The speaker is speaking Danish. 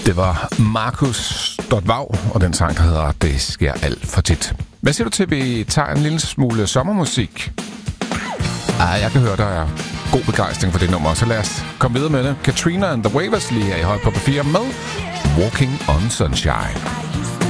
Det var Markus Dotvav og den sang, der hedder Det sker alt for tit. Hvad siger du til, at vi tager en lille smule sommermusik? Jeg kan høre, der er god begejstring for det nummer, så lad os komme videre med det. Katrina and the Waivers lige her i Høj på P4 med Walking on Sunshine.